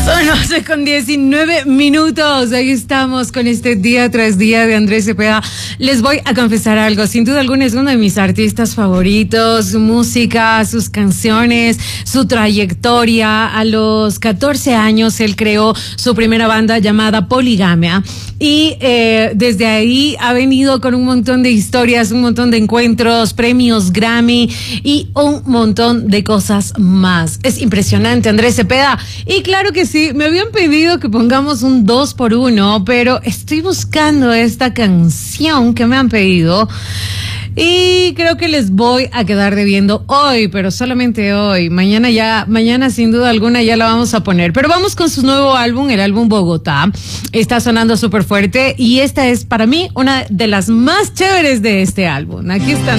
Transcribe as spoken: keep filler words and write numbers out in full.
Son once con diecinueve minutos. Ahí estamos con este día tras día de Andrés Cepeda. Les voy a confesar algo. Sin duda alguna es uno de mis artistas favoritos. Su música, sus canciones, su trayectoria. A los catorce años él creó su primera banda llamada Poligamia. Y eh, desde ahí ha venido con un montón de historias, un montón de encuentros, premios Grammy y un montón de cosas más. Es impresionante, Andrés Cepeda. Y claro que sí, me habían pedido que pongamos un dos por uno, pero estoy buscando esta canción que me han pedido. Y creo que les voy a quedar debiendo hoy, pero solamente hoy. Mañana ya, mañana sin duda alguna ya la vamos a poner. Pero vamos con su nuevo álbum, el álbum Bogotá. Está sonando súper fuerte y esta es para mí una de las más chéveres de este álbum. Aquí están.